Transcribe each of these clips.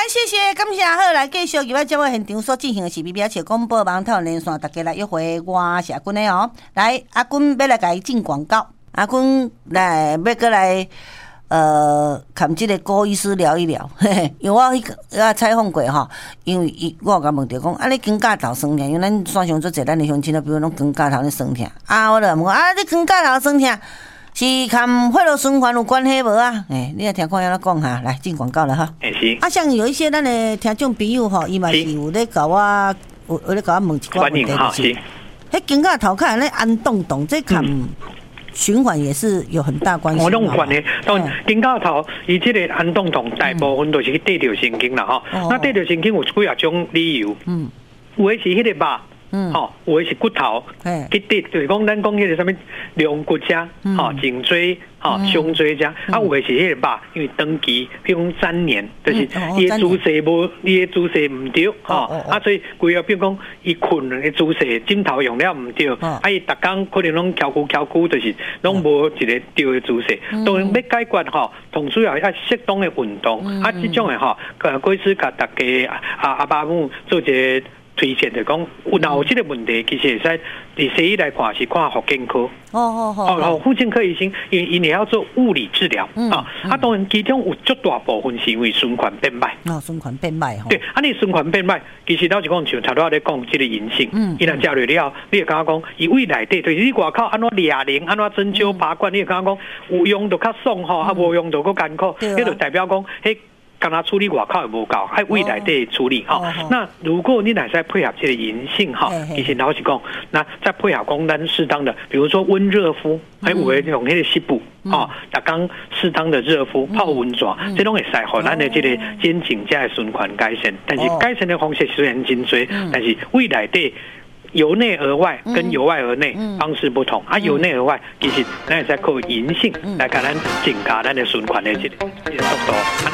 谢谢，感谢好，来继续。今仔节目现场所进行的是 BBS 笑广播网台连线，大家来约会，我是阿君的哦。来，阿君要来甲伊进广告，阿君来要过来。看这个郭医师聊一聊，嘿嘿，因为我采访过哈，因为我有甲问着讲，啊，你肩胛头酸痛，因为咱山上做侪咱的乡亲啊，比如讲肩胛头咧酸痛，啊，我就问啊，你肩胛头酸痛是跟血液循环有关系无啊？你来听看安怎讲哈，来进广告了哈。 是。 啊，像有一些咱的听众朋友吼，伊嘛是有咧甲我，有咧甲我问一寡问题，就是，迄肩胛头看咧安动动，这看。循环也是有很大关系。 我拢有关系，当然肩胛头，伊即个安动痛，大部分都是去对着神经啦吼。那对着神经有几啊种理由，有的是迄个肉。有的是骨头，去跌，就是讲咱讲迄个什么龙骨遮，颈椎，胸椎遮，有的是迄个肉，因为长期，譬如讲粘连，就是伊的姿势无，伊的姿势唔对，所以规个比如讲伊困的姿势，枕头用了唔对，伊逐工可能拢翘骨，就是拢无一个对的姿势。当然要解决同需要适当的运动，这种的过去甲大家阿爸母做一个。推荐就讲，有这个问题，其实会使以西医来看是看复健科。复健科医生，因也要做物理治疗当然其中有足大部分是因为循环变歹。 循环变歹对，你循环变歹，其实老实讲，像头拄仔咧讲这个银杏，伊若食落了，你会感觉讲，伊胃内底就是你外口安怎掠零，安怎针灸拔罐，你会感觉讲有用就较爽无用就较艰苦，迄就代表讲迄。刚他处理外口也无够，还胃内底处理那如果你乃是配合这个银杏其实老实讲，那再配合讲咱适当的，比如说温热敷，还有的用那个湿布逐工适当的热敷泡温泉，这种会使互咱的这个肩颈加的循环改善。但是改善的方式虽然真多，但是胃内底。由内而外跟由外而内方式不同由内而外其实咱会使靠银杏来甲咱增加咱的循环的这个速度。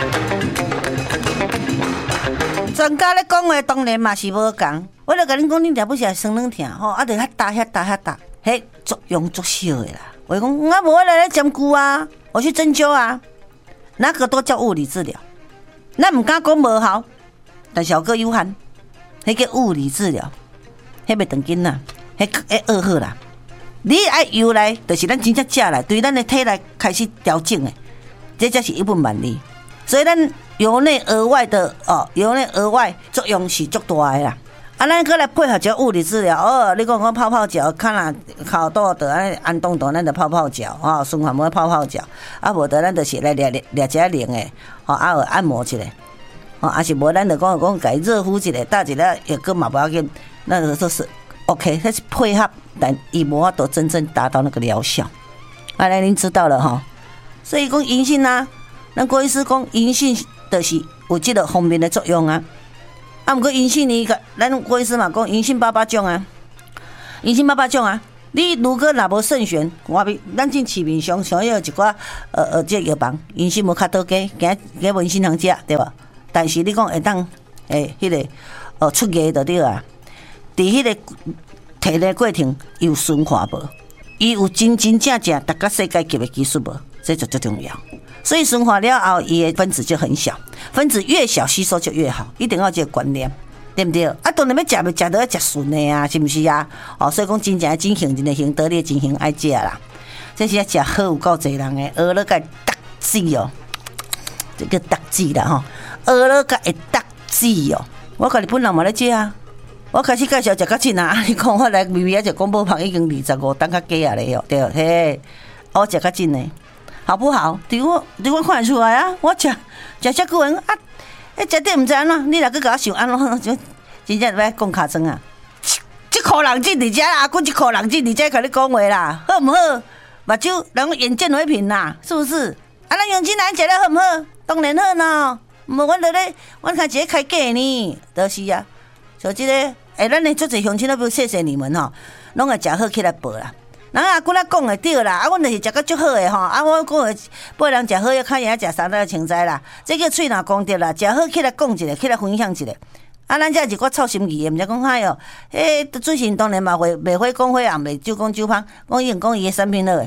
专家咧讲话当然嘛是无共，我就甲恁讲，恁若不是酸软痛就遐打，迄作用足小的啦。我讲我无来针灸啊，我去针灸啊，那个都叫物理治疗。咱唔敢讲无效，但效果有限，迄个物理治疗。迄袂长紧啦，迄恶好啦。你爱由来，就是咱真正食来，对咱的体内开始调整的，这才是一本万利。所以咱由内而外的由内而外作用是足大的啦。咱搁来配合一个物理治疗你讲我泡脚，看啦口肚得安动动，咱就泡脚循环膜泡脚，无得咱就是来掠一下冷的按摩一下是无咱就讲甲伊热敷一下，搭一下药膏嘛不要紧。那个都是 OK， 它是配合，但伊无法度真正达到那个疗效。来，您知道了哈。所以讲银杏咱郭医师讲银杏就是有这个方面的作用不过银杏咱郭医师嘛讲银杏8种银杏8种你如果若无慎选，咱进市面上有一寡这药房，银杏无较多价，行文心通食对吧？但是你讲会当迄个出价就对啊。伫迄个摕的过程有循环无？伊有真正达到世界级的技术无？这就最重要。所以循环了后，伊的分子就很小，分子越小吸收就越好，一定要这个观念，对不对？当然要食到食顺的是不是所以讲真正真行，真的行得力，真行爱食啦。这是食好有够侪人的，学了个达子这个达子啦学了个会达子我甲日本人嘛咧食我开始介绍食较真你讲我来微微食广播旁已经25档较加咧对嘿，我食较真呢，好不好？对我看得出来我食遮久人食得唔知安怎，你若去甲我想安怎，真正要讲尻川这箍人进伫遮啦，这箍人进伫遮甲你讲话啦，好唔好？目睭人眼见为凭啦，是不是？咱用钱咱食了好唔好？当然好呢，无阮落咧，阮开一个开价呢，就是像这个。咱的足侪乡亲都不谢谢你们拢会食好起来报啦。人我讲的对啦，阮就是食到足好的我讲的报人食好要看人家食三大青菜啦，这叫喙若讲对啦，食好起来讲一下，起来分享一下。咱这是个臭心意的，毋是讲准时当然嘛袂讲火也袂酒讲酒芳，讲伊讲伊的产品好诶，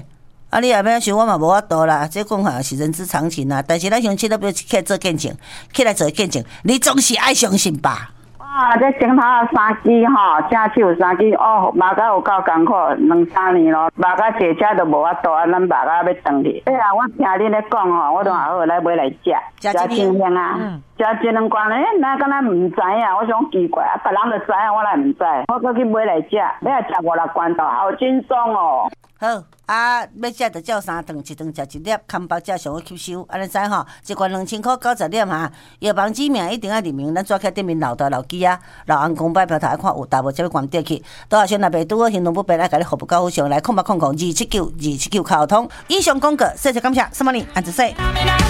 啊，你也免想，我嘛无法度啦。这讲法是人之常情啦。但是咱乡亲都不要起来做见证，起来做见证，你总是爱相信吧。 啊，这前头3支吼，正手3支哦，马甲有够艰苦，2-3年咯，马甲坐车都无法度啊，咱马甲要转去。对啊，我听恁咧讲吼，我都也好来买来食，食真香啊，食一两罐咧，哪敢若唔知啊？我想奇怪啊，别人就知啊，我来唔知，我搁去买来食，要食5-6罐头，好轻松哦。 好啊，要食就照3顿，一顿食1粒，空包才上好吸收。安尼知吼，一罐2000块90粒哈。药房指名一定要认明，咱抓起店面老大老机啊，老红公摆票头来看有大无，才要关掉去。多少先若袂拄好，行动不便来，甲你服务到好上来，控279-279靠通。以上广告，谢谢感谢，什么呢？安子说。